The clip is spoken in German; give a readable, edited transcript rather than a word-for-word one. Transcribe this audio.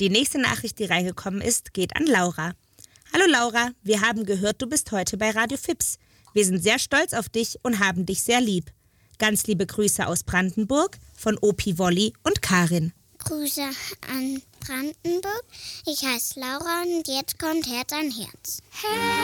Die nächste Nachricht, die reingekommen ist, geht an Laura. Hallo Laura, wir haben gehört, du bist heute bei Radio Fips. Wir sind sehr stolz auf dich und haben dich sehr lieb. Ganz liebe Grüße aus Brandenburg von Opi Wolli und Karin. Grüße an Brandenburg. Ich heiße Laura und jetzt kommt Herz an Herz.